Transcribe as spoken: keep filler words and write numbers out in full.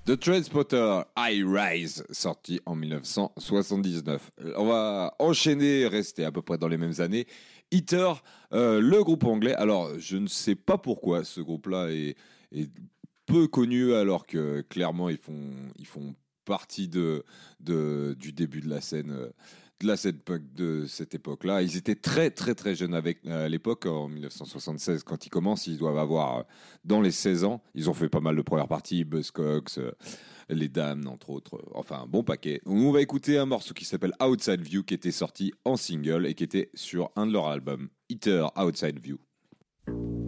The Transporter I Rise, sorti en dix-neuf cent soixante-dix-neuf. On va enchaîner, rester à peu près dans les mêmes années. Heather, euh, le groupe anglais. Alors, je ne sais pas pourquoi ce groupe-là est, est peu connu, alors que clairement, ils font, ils font partie de, de, du début de la scène. Euh, de la scène punk de cette époque-là. Ils étaient très très très jeunes avec, à l'époque, en dix-neuf cent soixante-seize, quand ils commencent, ils doivent avoir euh, dans les seize ans. Ils ont fait pas mal de premières parties, Buzzcocks, euh, les Dames, entre autres. Enfin, un bon paquet. On va écouter un morceau qui s'appelle Outside View, qui était sorti en single et qui était sur un de leurs albums, Heather Outside View.